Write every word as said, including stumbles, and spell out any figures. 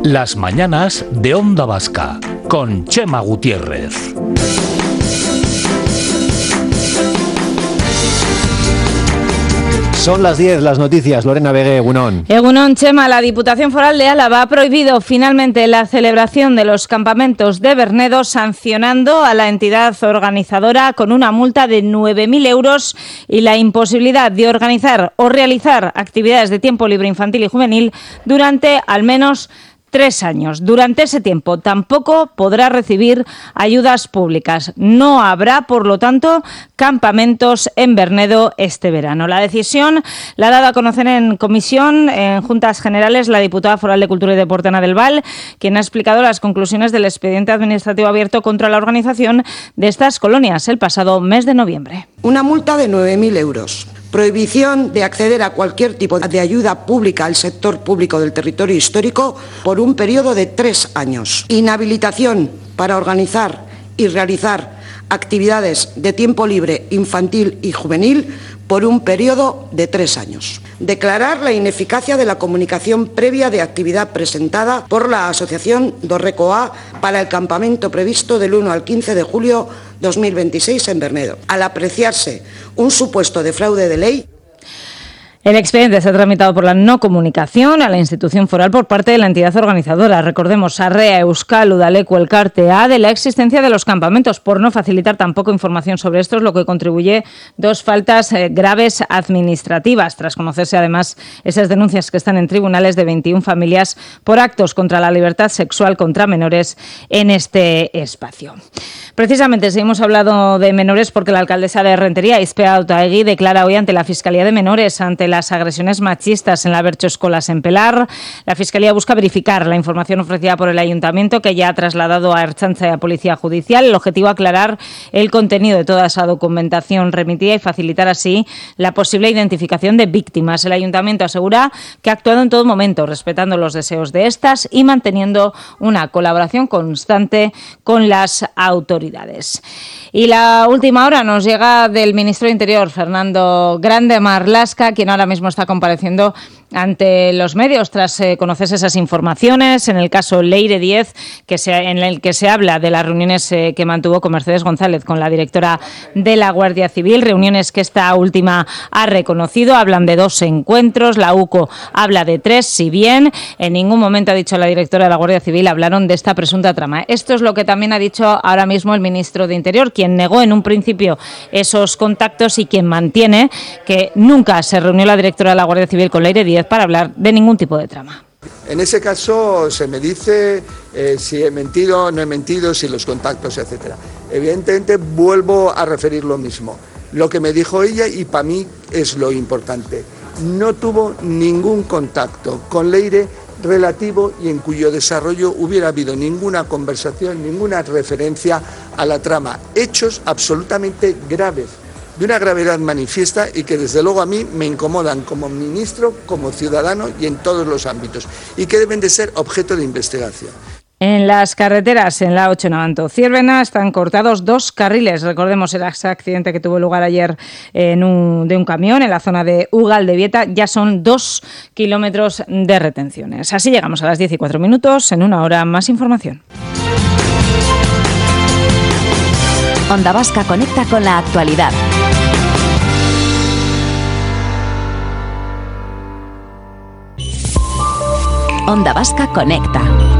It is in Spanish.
Las mañanas de Onda Vasca, con Chema Gutiérrez. Son las diez, las noticias. Lorena Vegué, Egunon. Egunon, Chema. La Diputación Foral de Álava ha prohibido finalmente la celebración de los campamentos de Bernedo, sancionando a la entidad organizadora con una multa de nueve mil euros y la imposibilidad de organizar o realizar actividades de tiempo libre infantil y juvenil durante al menos tres años. Durante ese tiempo tampoco podrá recibir ayudas públicas. No habrá, por lo tanto, campamentos en Bernedo este verano. La decisión la ha dado a conocer en comisión, en Juntas Generales, la diputada foral de Cultura y Deporte, Ana del Val, quien ha explicado las conclusiones del expediente administrativo abierto contra la organización de estas colonias el pasado mes de noviembre. Una multa de nueve mil euros. Prohibición de acceder a cualquier tipo de ayuda pública al sector público del territorio histórico por un periodo de tres años. Inhabilitación para organizar y realizar actividades de tiempo libre infantil y juvenil por un periodo de tres años. Declarar la ineficacia de la comunicación previa de actividad presentada por la Asociación Dorrecoa para el campamento previsto del uno al quince de julio de dos mil veintiséis en Bernedo. Al apreciarse un supuesto de fraude de ley, el expediente se ha tramitado por la no comunicación a la institución foral por parte de la entidad organizadora. Recordemos, Arrea, Euskal, Udaleku, Elkarte A, de la existencia de los campamentos, por no facilitar tampoco información sobre estos, lo que contribuye dos faltas eh, graves administrativas, tras conocerse además esas denuncias que están en tribunales de veintiuna familias por actos contra la libertad sexual contra menores en este espacio. Precisamente seguimos hablando de menores porque la alcaldesa de Rentería, Ispea Otaegui, declara hoy ante la Fiscalía de Menores ante las agresiones machistas en la Bertso Escolas en Pelar. La Fiscalía busca verificar la información ofrecida por el Ayuntamiento, que ya ha trasladado a Ertzaintza y a Policía Judicial. El objetivo, aclarar el contenido de toda esa documentación remitida y facilitar así la posible identificación de víctimas. El Ayuntamiento asegura que ha actuado en todo momento, respetando los deseos de estas y manteniendo una colaboración constante con las autoridades. Y la última hora nos llega del ministro de Interior, Fernando Grande Marlaska, quien ahora mismo está compareciendo ante los medios tras eh, conocerse esas informaciones en el caso Leire diez, que se, en el que se habla de las reuniones eh, que mantuvo con Mercedes González, con la directora de la Guardia Civil, reuniones que esta última ha reconocido. Hablan de dos encuentros, la U C O habla de tres, si bien en ningún momento, ha dicho la directora de la Guardia Civil, hablaron de esta presunta trama. Esto es lo que también ha dicho ahora mismo el ministro de Interior, quien negó en un principio esos contactos y quien mantiene que nunca se reunió la directora de la Guardia Civil con Leire diez para hablar de ningún tipo de trama. En ese caso se me dice eh, si he mentido, no he mentido, si los contactos, etcétera. Evidentemente vuelvo a referir lo mismo. Lo que me dijo ella, y para mí es lo importante, no tuvo ningún contacto con Leire relativo y en cuyo desarrollo hubiera habido ninguna conversación, ninguna referencia a la trama. Hechos absolutamente graves, de una gravedad manifiesta y que desde luego a mí me incomodan como ministro, como ciudadano y en todos los ámbitos, y que deben de ser objeto de investigación. En las carreteras, en la ocho Navanto-Ciervena, están cortados dos carriles. Recordemos el accidente que tuvo lugar ayer en un, de un camión en la zona de Ugaldebieta. Ya son dos kilómetros de retenciones. Así llegamos a las diez y cuatro minutos. En una hora, más información. Onda Vasca conecta con la actualidad. Onda Vasca conecta.